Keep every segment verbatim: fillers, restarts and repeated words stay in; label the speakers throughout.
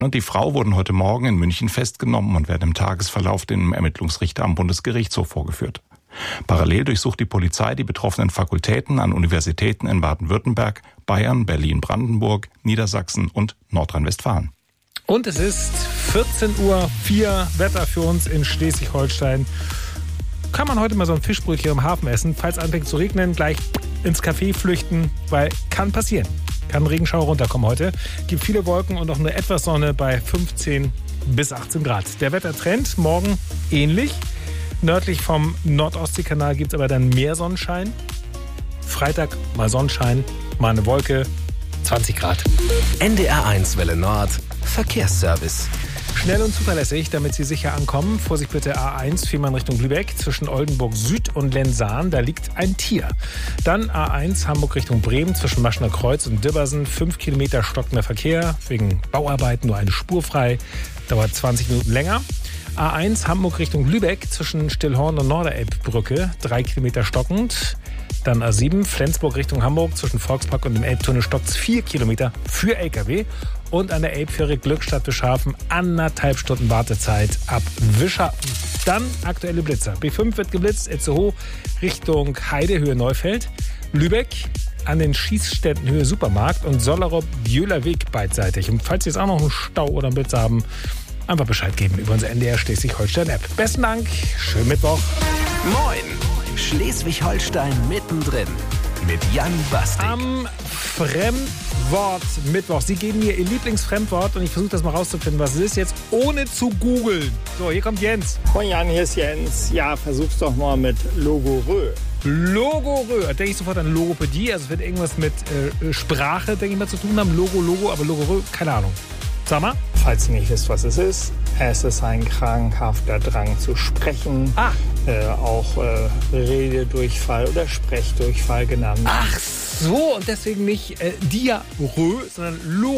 Speaker 1: Und die Frau wurden heute Morgen in München festgenommen und werden im Tagesverlauf dem Ermittlungsrichter am Bundesgerichtshof vorgeführt. Parallel durchsucht die Polizei die betroffenen Fakultäten an Universitäten in Baden-Württemberg, Bayern, Berlin, Brandenburg, Niedersachsen und Nordrhein-Westfalen.
Speaker 2: Und es ist vierzehn Uhr vier, Wetter für uns in Schleswig-Holstein. Kann man heute mal so ein Fischbrötchen im Hafen essen, falls es anfängt zu regnen, gleich ins Café flüchten, weil kann passieren. Kann Regenschauer runterkommen heute. Gibt viele Wolken und noch eine etwas Sonne bei fünfzehn bis achtzehn Grad. Der Wettertrend morgen ähnlich. Nördlich vom Nordostseekanal gibt es aber dann mehr Sonnenschein. Freitag mal Sonnenschein, mal eine Wolke, zwanzig Grad.
Speaker 3: N D R eins Welle Nord, Verkehrsservice.
Speaker 2: Schnell und zuverlässig, damit Sie sicher ankommen. Vorsicht bitte A eins, Fehmarn Richtung Lübeck, zwischen Oldenburg Süd und Lensahn, da liegt ein Tier. Dann A eins, Hamburg Richtung Bremen, zwischen Maschner Kreuz und Dibbersen, fünf Kilometer stockender Verkehr, wegen Bauarbeiten nur eine Spur frei, dauert zwanzig Minuten länger. A eins, Hamburg Richtung Lübeck, zwischen Stillhorn und Norderelbbrücke, drei Kilometer stockend. Dann A sieben, Flensburg Richtung Hamburg, zwischen Volkspark und dem Elbtunnel stockt es vier Kilometer für L K W. Und an der Elbfähre Glückstadt Wischhafen anderthalb Stunden Wartezeit ab Wischhafen. Dann aktuelle Blitzer. B fünf wird geblitzt, Itzehoe Richtung Heide, Höhe Neufeld. Lübeck an den Schießständen Höhe Supermarkt und Sollerop-Bjöhler Weg beidseitig. Und falls Sie jetzt auch noch einen Stau oder einen Blitz haben, einfach Bescheid geben über unsere N D R Schleswig-Holstein-App. Besten Dank, schönen Mittwoch.
Speaker 3: Moin, Schleswig-Holstein mittendrin mit Jan Bastik.
Speaker 2: Am Fremdwort Mittwoch. Sie geben mir Ihr Lieblingsfremdwort und ich versuche das mal rauszufinden, was es ist, jetzt ohne zu googeln. So, hier kommt Jens.
Speaker 4: Moin Jan, hier ist Jens. Ja, versuch's doch mal mit Logorö.
Speaker 2: Logorö. Da denke ich sofort an Logopädie. Also es wird irgendwas mit äh, Sprache, denke ich mal, zu tun haben. Logo, Logo, aber Logorö, keine Ahnung. Sag mal.
Speaker 4: Falls ihr nicht wisst, was es ist, es ist ein krankhafter Drang zu sprechen.
Speaker 2: Ah.
Speaker 4: Äh, auch äh, Rededurchfall oder Sprechdurchfall genannt.
Speaker 2: Ach so, und deswegen nicht äh, Diarö, sondern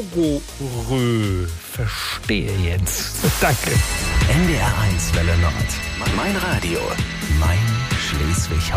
Speaker 2: Logorö. Verstehe, Jens. Danke.
Speaker 3: N D R eins Welle Nord. Mein Radio. Mein Schleswig-Holstein.